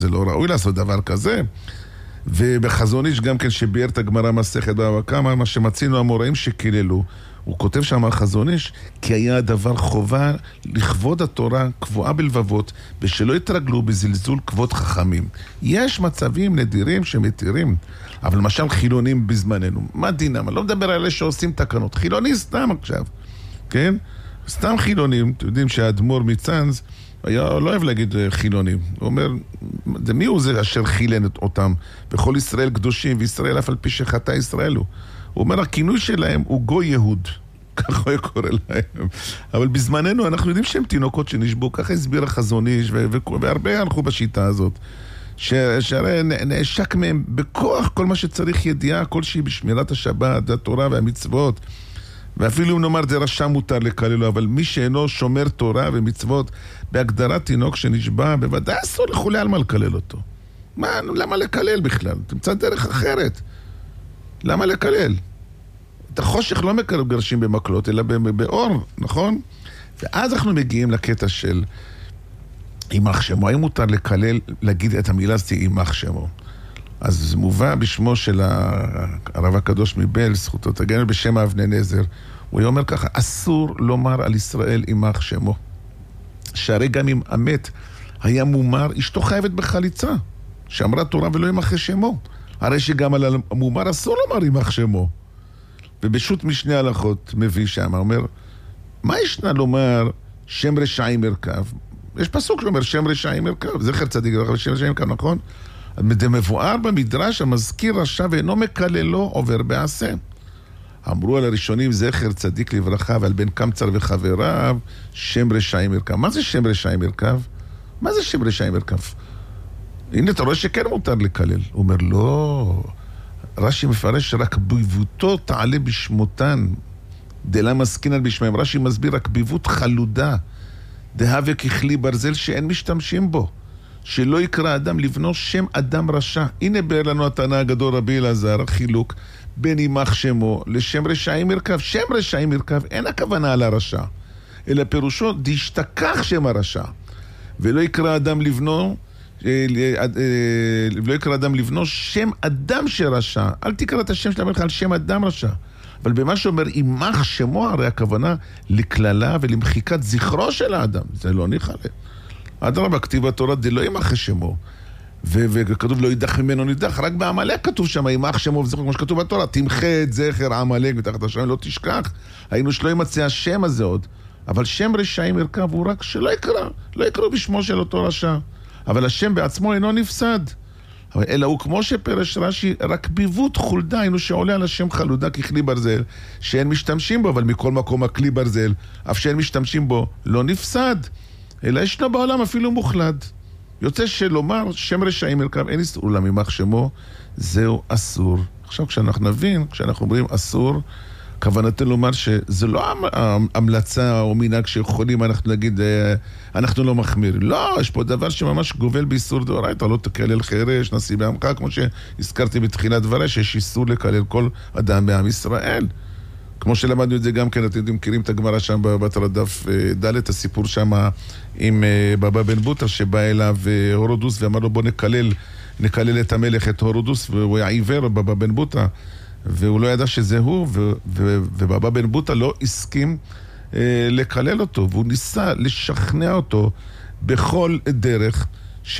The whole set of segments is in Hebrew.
זה לא ראוי לעשות דבר כזה. ובחזון איש גם כן שביאר את הגמרא מסכת בבא קמא, מה שמצינו המוראים שקיללו, הוא כותב שם החזון איש, כי היה הדבר חובה לכבוד התורה קבועה בלבבות, ושלא יתרגלו בזלזול כבוד חכמים. יש מצבים נדירים שמתירים, אבל למשל חילונים בזמננו, מה דינם? אני לא מדבר על אלה שעושים תקנות, חילוני סתם עכשיו, כן? סתם חילונים, אתם יודעים שהאדמו"ר מצאנז, היה לא אוהב להגיד חילונים. הוא אומר, מי הוא זה אשר חילן אותם? וכל ישראל קדושים, וישראל אף על פי שחטא ישראל הוא. הוא אומר, הכינוי שלהם הוא גוי יהוד. ככה הוא קורא להם. אבל בזמננו אנחנו יודעים שהם תינוקות שנשבו, ככה הסביר החזון איש, והרבה הלכו בשיטה הזאת. שהרי נעשק מהם בכוח כל מה שצריך ידיעה, כלשהי בשמירת השבת, התורה והמצוות. ואפילו אם נאמר זה רשע מותר לקללו, אבל מי שאינו שומר תורה ומצוות בהגדרת תינוק שנשבע, בוודאי אסור לכולי על מה לקלל אותו. למה לקלל בכלל? תמצא דרך אחרת. למה לקלל? את החושך לא מגרשים במקלות, אלא באור, נכון? ואז אנחנו מגיעים לקטע של אימך שמו. האם מותר לקלל, להגיד את המילה הזאת אימך שמו? אז מובא בשמו של הרב הקדוש מבעל, זכותו תגן, בשם אבני נזר. הוא אומר ככה, אסור לומר על ישראל אימך שמו. שהרי גם אם המת היה מומר, אשתו חייבת בחליצה, שאמרה תורה ולא אימך שמו. הרי שגם על המומר אסור לומר אימך שמו. ובשו"ת משני הלכות מביא שם, אומר, מה ישנה לומר שם רשעים מרכב? יש פסוק שאומר שם רשעים מרכב, זכר צדיק, שם רשעים מרכב, נכון? זה מבואר במדרש, המזכיר רשע ואינו מקללו עובר בעשה. אמרו על הראשונים זכר צדיק לברכה, ועל בן קמצר וחבריו שם רשעים מרכב. מה זה שם רשעים מרכב? מה זה שם רשעים מרכב? הנה אתה רואה שכן מותר לקלל. הוא אומר לא, רש"י מפרש רק ביבותו תעלה בשמותן, דלה מסכינן בשמם. רש"י מסביר רק ביבות חלודה, דהווה ככלי ברזל שאין משתמשים בו, שלא יקרא אדם לבנו שם אדם רשע. הנה באר לנו התנא הגדול רבי אלעזר, החילוק בין אימך שמו לשם רשעים מרכב. שם רשעים מרכב אין הכוונה על הרשע, אלא פירושו דשתכח שם הרשע. ולא יקרא אדם לבנו, לא יקרא אדם לבנו שם אדם שרשע. אל תקרא את השם של המלך על שם אדם רשע. אבל במה שאומר אימך שמו, הרי הכוונה לכללה ולמחיקת זכרו של האדם. זה לא ניחלה. אדרבה, כתיב התורה דלא אימך שמו, וכתוב לא יידח ממנו נידח. רק בעמלק כתוב שם אימך שמו וזכרו, כמו שכתוב בתורה, תמחה את זכר עמלק מתחת השם, לא תשכח. היינו שלא ימצא השם הזה עוד. אבל שם רשעים מרכב הוא רק שלא יקרא, לא יקראו בשמו של אותו רשע. אבל השם בעצמו אינו נפסד, אלא הוא כמו שפרש רש"י, רק ביבות חולדה, היינו שעולה על השם חלודה ככלי ברזל, שאין משתמשים בו, אבל מכל מקום הכלי ברזל, אף שאין משתמשים בו, לא נפסד, אלא ישנו בעולם אפילו מוחלד. יוצא שלומר שם רשעים מרכב, אין איסור לממך שמו, זהו אסור. עכשיו כשאנחנו נבין, כשאנחנו אומרים אסור, כוונתנו לומר שזה לא המלצה או מנהג שיכולים אנחנו להגיד אנחנו לא מחמירים. לא, יש פה דבר שממש גובל באיסור דאורייתא, לא תקלל חרש, נשיא בעמך, כמו שהזכרתי בתחילת דברי, שיש איסור לקלל כל אדם בעם ישראל. כמו שלמדנו את זה גם כן, אתם מכירים את הגמרא שם בתורה דף ד', הסיפור שם עם בבא בן בוטה שבא אליו הורודוס ואמר לו בוא נקלל את המלך, את הורודוס, והוא היה עיוור בבא בן בוטה, והוא לא ידע שזה הוא, ובבא בן בוטה לא הסכים לקלל אותו, והוא ניסה לשכנע אותו בכל דרך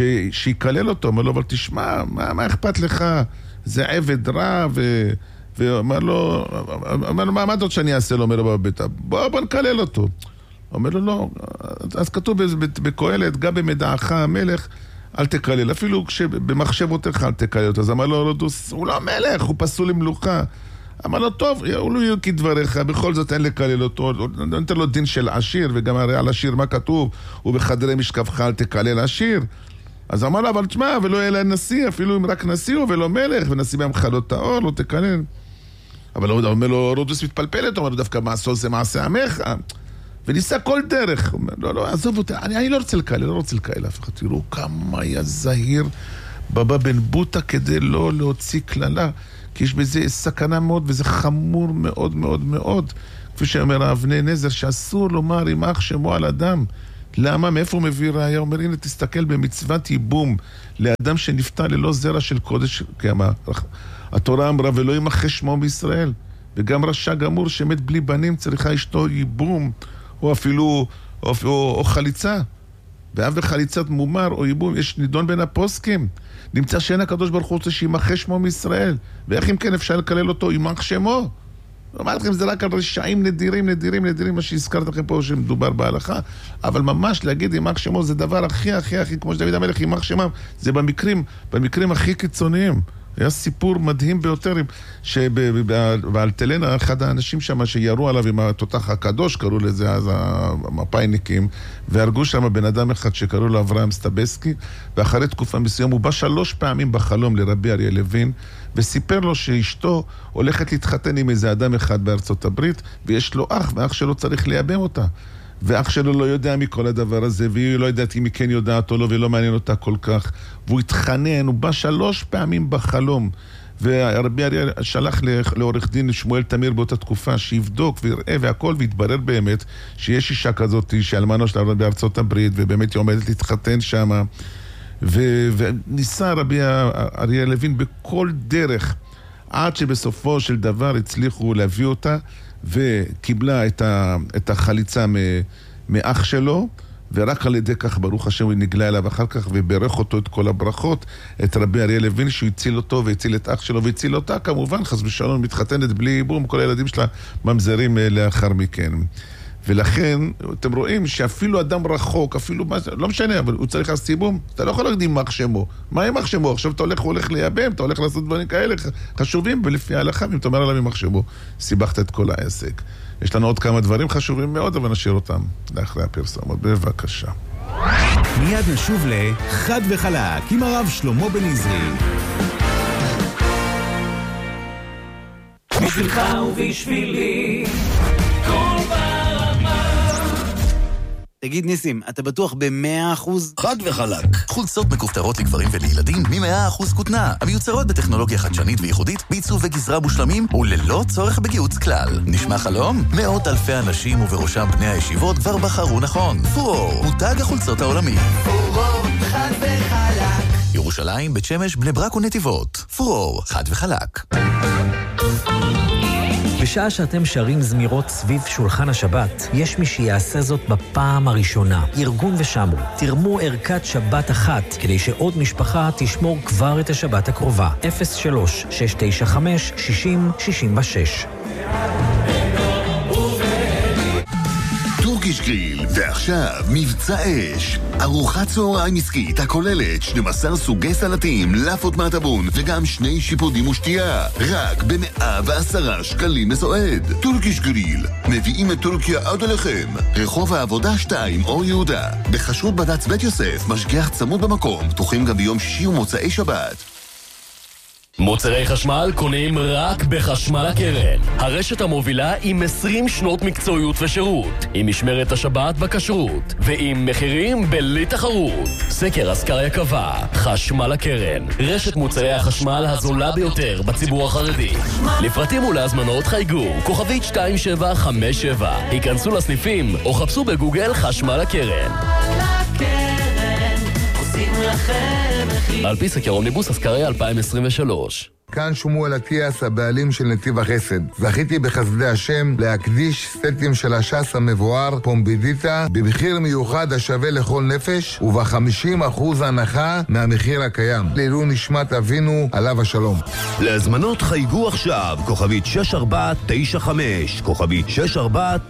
שיקלל אותו. אמר לו, אבל תשמע, מה אכפת לך? זה עבד רע, ואמר לו, מה עוד שאני אעשה לו? אומר לו בבא ביתה, בוא נקלל אותו. אומר לו, לא. אז כתוב בקהלת, גם במדעך המלך, אל תקלל, אפילו כשבמחשבותיך אל תקלל אותו. אז אמר לו, הוא לא מלך, הוא פסול למלוכה. אמר לו, טוב, הוא לא יהיה כדבריך, בכל זאת אין לקלל אותו, נותן לו דין של עשיר, וגם הרי על עשיר מה כתוב? ובחדרי משכבך אל תקלל עשיר. אז אמר לו, אבל תשמע, ולא יהיה לה נשיא, אפילו אם רק נשיא הוא ולא מלך, ונשיא בהם חלות האור, לא תקלל. אבל הוא אומר לו, רודוס מתפלפלת, אומר לו, דווקא מעשו זה מעשה עמך, וניסה כל דרך. הוא אומר, לא, עזוב אותי, אני לא רוצה לקלל, לא רוצה לקלל אף אחד. תראו כמה היה זהיר בבא בן בוטה כדי לא להוציא כללה, כי יש בזה סכנה מאוד, וזה חמור מאוד מאוד מאוד. כפי שאומר אבני נזר, שאסור לומר אימך שמו על אדם, למה? מאיפה הוא מביא ראיה? אומר, הנה תסתכל במצוות ייבום לאדם שנפטר ללא זרע של קודש, כי התורה אמרה ולא ימחה שמו בישראל. וגם רשע גמור שמת בלי בנים צריכה אשתו ייבום או אפילו או חליצה. ואף וחליצת מומר או ייבום יש נידון בין הפוסקים. נמצא שאין הקדוש ברוך הוא רוצה שימחה שמו מישראל. ואיך אם כן אפשר לקלל אותו? ימח שמו. אמרתי לכם, זה רק על רשעים נדירים, מה שהזכרת לכם פה שמדובר בהלכה. אבל ממש להגיד ימח שמו זה דבר הכי, כמו שדוד המלך ימח שמם, זה במקרים הכי קיצוניים. היה סיפור מדהים ביותר שבאלטלנה, אחד האנשים שם שירו עליו עם התותח הקדוש, קראו לזה אז המפאיניקים, והרגו שם בן אדם אחד שקראו לו אברהם סטבסקי, ואחרי תקופה מסוים הוא בא 3 פעמים בחלום לרבי אריה לוין, וסיפר לו שאשתו הולכת להתחתן עם איזה אדם אחד בארצות הברית, ויש לו אח, ואח שלו צריך לייבם אותה. ואח שלו לא יודע מכל הדבר הזה, והיא לא יודעת אם היא כן יודעת או לא, ולא מעניין אותה כל כך. והוא התחנן, הוא בא 3 פעמים בחלום. והרבי אריה שלח לעורך דין שמואל תמיר באותה תקופה, שיבדוק ויראה והכל, והתברר באמת שיש אישה כזאת, שאלמנו שלה בארצות הברית, ובאמת היא עומדת להתחתן שם. וניסה רבי אריה לוין בכל דרך, עד שבסופו של דבר הצליחו להביא אותה, וקיבלה את החליצה מאח שלו, ורק על ידי כך ברוך השם הוא נגלה אליו אחר כך וברך אותו את כל הברכות, את רבי אריה לוין שהוא הציל אותו והציל את אח שלו והציל אותה, כמובן חס ושלום מתחתנת בלי ייבום, כל הילדים שלה ממזרים לאחר מכן. ולכן אתם רואים שאפילו אדם רחוק, אפילו לא משנה, אבל הוא צריך לעשות ייבום, אתה לא יכול להגיד ימח שמו. מה ימח שמו? עכשיו אתה הולך לייבם, אתה הולך לעשות דברים כאלה חשובים, ולפי ההלכה, אם אתה אומר עליו ימח שמו, סיבכת את כל העסק. יש לנו עוד כמה דברים חשובים מאוד, אבל נשאיר אותם לאחרי הפרסומות. בבקשה. מיד נשוב לחד וחלק עם הרב שלמה בן עזרי. בשבילך ובשבילי כל תגיד ניסים, אתה בטוח ב100%? חד וחלק. חולצות מכופתרות לגברים ולילדים מ100% כותנה, המיוצרות בטכנולוגיה חדשנית וייחודית, בעיצוב וגזרה מושלמים וללא צורך בגיוץ כלל. נשמע חלום? 100,000 אנשים ובראשם בני הישיבות כבר בחרו נכון. פורור, מותג החולצות העולמי. פורור, חד וחלק. ירושלים, בית שמש, בני ברק ונתיבות. פורור, חד וחלק. בשעה שאתם שרים זמירות סביב שולחן השבת, יש מי שיעשה זאת בפעם הראשונה. ארגון ושמרו, תרמו ערכת שבת אחת, כדי שעוד משפחה תשמור כבר את השבת הקרובה. 03-695-60-66. טורקיש גריל, ועכשיו מבצע אש. ארוחת צהריים עסקית הכוללת 12 סוגי סלטים, לאפות מהטבון וגם 2 שיפודים ושתייה. רק ב110 שקלים לסועד. טורקיש גריל, מביאים את טורקיה עד אליכם. רחוב העבודה 2 אור יהודה. בחשרות בד"ץ בית יוסף, משגיח צמוד במקום, פתוחים גם ביום שישי ומוצאי שבת. מוצרי חשמל קונים רק בחשמל הקרן. הרשת המובילה עם 20 שנות מקצועיות ושירות, עם משמרת השבת בכשרות, ועם מחירים בלי תחרות. סקר אסקריה קבע, חשמל הקרן, רשת מוצרי החשמל הזולה ביותר בציבור החרדי. לפרטים ולהזמנות חייגו, כוכבית 2757. היכנסו לסניפים או חפשו בגוגל חשמל הקרן. על פי סקר אומניבוס אסקריה 2023. כאן שמואל אטיאס, הבעלים של נתיב החסד. זכיתי בחסדי השם להקדיש סטים של הש"ס המבואר פומבידיטה במחיר מיוחד השווה לכל נפש וב50% הנחה מהמחיר הקיים. לעילוי נשמת אבינו עליו השלום. להזמנות חייגו עכשיו, כוכבית 6495, כוכבית 64